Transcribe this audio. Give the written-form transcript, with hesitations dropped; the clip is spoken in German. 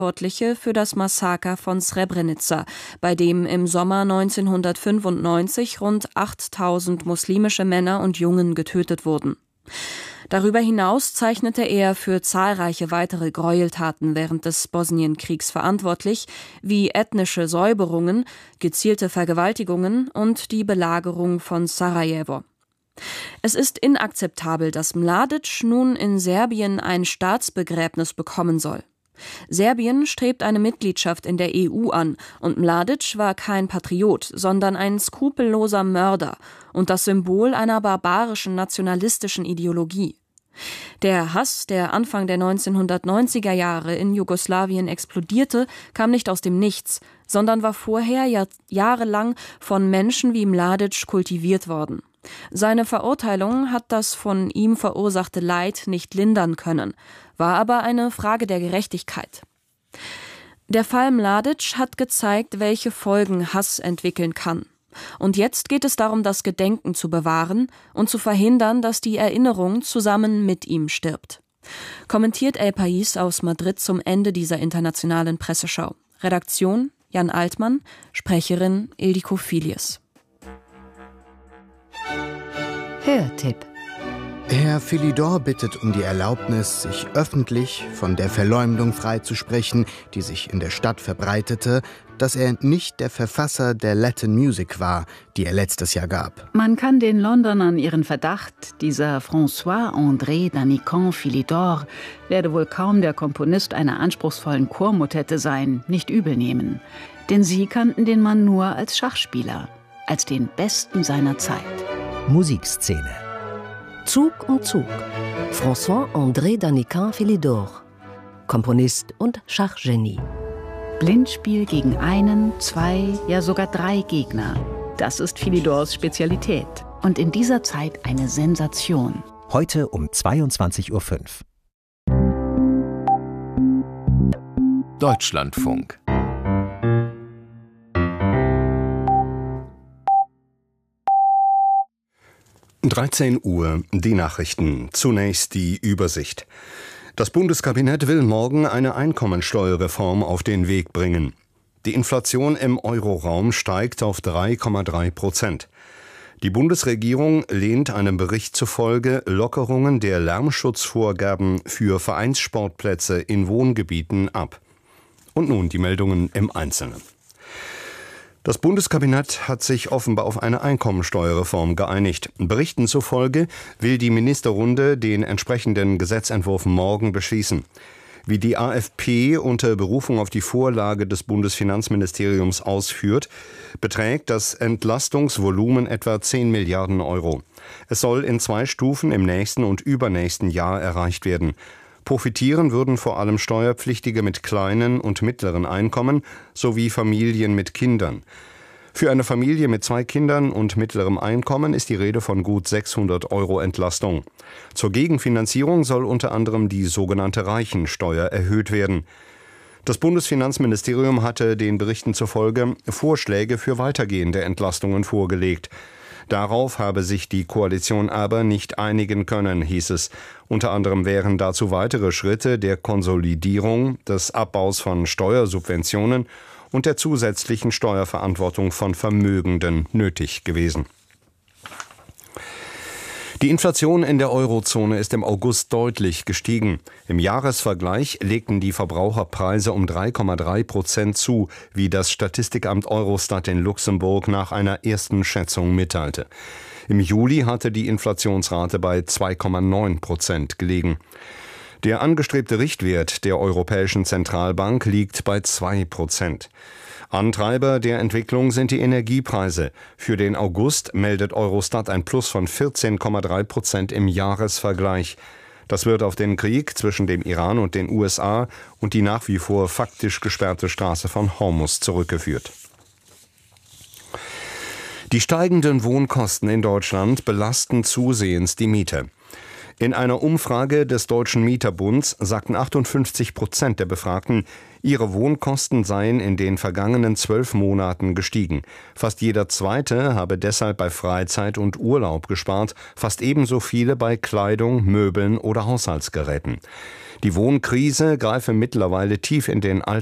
Verantwortliche für das Massaker von Srebrenica, bei dem im Sommer 1995 rund 8.000 muslimische Männer und Jungen getötet wurden. Darüber hinaus zeichnete er für zahlreiche weitere Gräueltaten während des Bosnienkriegs verantwortlich, wie ethnische Säuberungen, gezielte Vergewaltigungen und die Belagerung von Sarajevo. Es ist inakzeptabel, dass Mladić nun in Serbien ein Staatsbegräbnis bekommen soll. Serbien strebt eine Mitgliedschaft in der EU an und Mladić war kein Patriot, sondern ein skrupelloser Mörder und das Symbol einer barbarischen nationalistischen Ideologie. Der Hass, der Anfang der 1990er Jahre in Jugoslawien explodierte, kam nicht aus dem Nichts, sondern war vorher jahrelang von Menschen wie Mladić kultiviert worden. Seine Verurteilung hat das von ihm verursachte Leid nicht lindern können, war aber eine Frage der Gerechtigkeit. Der Fall Mladić hat gezeigt, welche Folgen Hass entwickeln kann. Und jetzt geht es darum, das Gedenken zu bewahren und zu verhindern, dass die Erinnerung zusammen mit ihm stirbt. Kommentiert El País aus Madrid zum Ende dieser internationalen Presseschau. Redaktion Jan Altmann, Sprecherin Ildiko Filius. Hörtipp. Herr Philidor bittet um die Erlaubnis, sich öffentlich von der Verleumdung freizusprechen, die sich in der Stadt verbreitete, dass er nicht der Verfasser der Latin Music war, die er letztes Jahr gab. Man kann den Londonern ihren Verdacht, dieser François-André d'Anican Philidor werde wohl kaum der Komponist einer anspruchsvollen Chormotette sein, nicht übel nehmen. Denn sie kannten den Mann nur als Schachspieler, als den Besten seiner Zeit. Musikszene. Zug um Zug. François-André d'Anican Philidor. Komponist und Schachgenie. Blindspiel gegen einen, zwei, ja sogar drei Gegner. Das ist Philidors Spezialität. Und in dieser Zeit eine Sensation. Heute um 22:05 Uhr. Deutschlandfunk. (13 Uhr), die Nachrichten. Zunächst die Übersicht. Das Bundeskabinett will morgen eine Einkommensteuerreform auf den Weg bringen. Die Inflation im Euroraum steigt auf 3,3%. Die Bundesregierung lehnt einem Bericht zufolge Lockerungen der Lärmschutzvorgaben für Vereinssportplätze in Wohngebieten ab. Und nun die Meldungen im Einzelnen. Das Bundeskabinett hat sich offenbar auf eine Einkommensteuerreform geeinigt. Berichten zufolge will die Ministerrunde den entsprechenden Gesetzentwurf morgen beschließen. Wie die AfP unter Berufung auf die Vorlage des Bundesfinanzministeriums ausführt, beträgt das Entlastungsvolumen etwa 10 Milliarden Euro. Es soll in 2 Stufen im nächsten und übernächsten Jahr erreicht werden. Profitieren würden vor allem Steuerpflichtige mit kleinen und mittleren Einkommen sowie Familien mit Kindern. Für eine Familie mit 2 Kindern und mittlerem Einkommen ist die Rede von gut 600 Euro Entlastung. Zur Gegenfinanzierung soll unter anderem die sogenannte Reichensteuer erhöht werden. Das Bundesfinanzministerium hatte den Berichten zufolge Vorschläge für weitergehende Entlastungen vorgelegt. Darauf habe sich die Koalition aber nicht einigen können, hieß es. Unter anderem wären dazu weitere Schritte der Konsolidierung, des Abbaus von Steuersubventionen und der zusätzlichen Steuerverantwortung von Vermögenden nötig gewesen. Die Inflation in der Eurozone ist im August deutlich gestiegen. Im Jahresvergleich legten die Verbraucherpreise um 3,3% zu, wie das Statistikamt Eurostat in Luxemburg nach einer ersten Schätzung mitteilte. Im Juli hatte die Inflationsrate bei 2,9% gelegen. Der angestrebte Richtwert der Europäischen Zentralbank liegt bei 2%. Antreiber der Entwicklung sind die Energiepreise. Für den August meldet Eurostat ein Plus von 14,3% im Jahresvergleich. Das wird auf den Krieg zwischen dem Iran und den USA und die nach wie vor faktisch gesperrte Straße von Hormuz zurückgeführt. Die steigenden Wohnkosten in Deutschland belasten zusehends die Miete. In einer Umfrage des Deutschen Mieterbunds sagten 58% der Befragten, ihre Wohnkosten seien in den vergangenen 12 Monaten gestiegen. Fast jeder Zweite habe deshalb bei Freizeit und Urlaub gespart, fast ebenso viele bei Kleidung, Möbeln oder Haushaltsgeräten. Die Wohnkrise greife mittlerweile tief in den